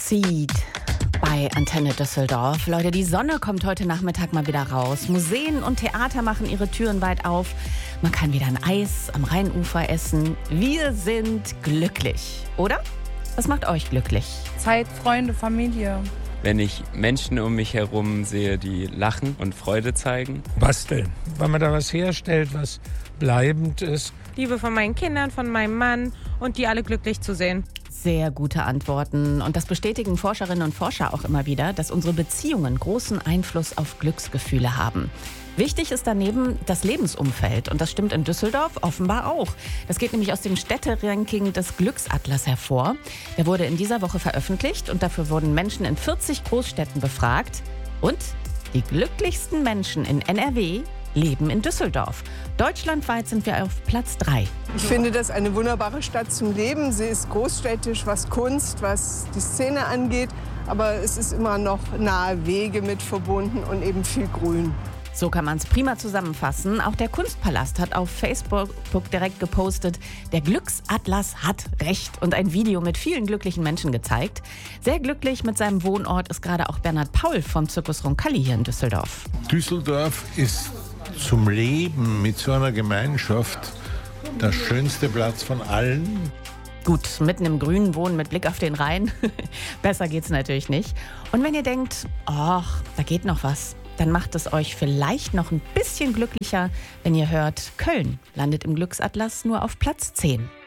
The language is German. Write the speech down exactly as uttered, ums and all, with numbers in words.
zieht bei Antenne Düsseldorf. Leute, die Sonne kommt heute Nachmittag mal wieder raus. Museen und Theater machen ihre Türen weit auf. Man kann wieder ein Eis am Rheinufer essen. Wir sind glücklich, oder? Was macht euch glücklich? Zeit, Freunde, Familie. Wenn ich Menschen um mich herum sehe, die lachen und Freude zeigen. Basteln, weil man da was herstellt, was bleibend ist. Liebe von meinen Kindern, von meinem Mann und die alle glücklich zu sehen. Sehr gute Antworten. Und das bestätigen Forscherinnen und Forscher auch immer wieder, dass unsere Beziehungen großen Einfluss auf Glücksgefühle haben. Wichtig ist daneben das Lebensumfeld. Und das stimmt in Düsseldorf offenbar auch. Das geht nämlich aus dem Städteranking des Glücksatlas hervor. Der wurde in dieser Woche veröffentlicht und dafür wurden Menschen in vierzig Großstädten befragt. Und die glücklichsten Menschen in N R W leben in Düsseldorf. Deutschlandweit sind wir auf Platz drei. Ich finde das eine wunderbare Stadt zum Leben. Sie ist großstädtisch, was Kunst, was die Szene angeht. Aber es ist immer noch nahe Wege mit verbunden und eben viel Grün. So kann man es prima zusammenfassen. Auch der Kunstpalast hat auf Facebook direkt gepostet, der Glücksatlas hat recht und ein Video mit vielen glücklichen Menschen gezeigt. Sehr glücklich mit seinem Wohnort ist gerade auch Bernhard Paul vom Zirkus Roncalli hier in Düsseldorf. Düsseldorf ist zum Leben mit so einer Gemeinschaft der schönste Platz von allen. Gut, mitten im Grünen wohnen mit Blick auf den Rhein. Besser geht's natürlich nicht. Und wenn ihr denkt, ach, da geht noch was, dann macht es euch vielleicht noch ein bisschen glücklicher, wenn ihr hört, Köln landet im Glücksatlas nur auf Platz zehn.